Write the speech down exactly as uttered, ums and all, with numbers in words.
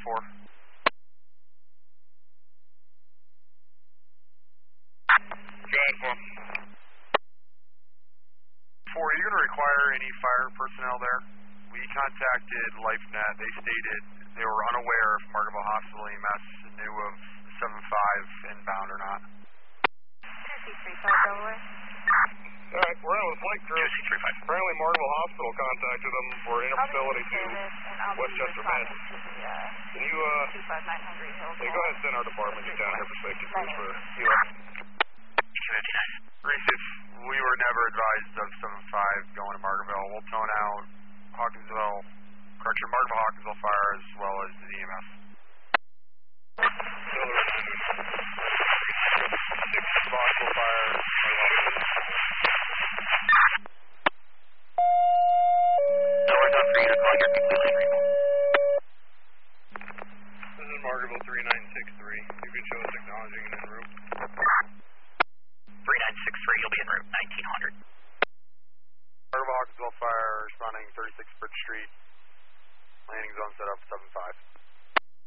four. Good, four. Four, are you going to require any fire personnel there? We contacted LifeNet. They stated they were unaware if Margaretville Hospital E M S knew of seven five inbound or not. two C three five, Delaware. Alright, we're on with flight crew. two C three five. Apparently Margaretville Hospital contacted them for infertility to Westchester Med. Can you, uh, two five nine hundred Hills. hey, go ahead and send our department down here for safety, please, for Hilo. Reese, if we were never advised of seven five going to Margaretville, we'll tone out Hawkinsville, correction, Margaretville Hawkinsville Fire as well as the E M S. Six Hawkinsville Fire. So we're done for you to call your completely remote. This is Margaretville three nine six three. You can show us acknowledging and en route. three nine six three, you'll be en route, nineteen hundred. Margaretville Hawkinsville Fire responding thirty-six Bridge Street. Landing zone set up seven five.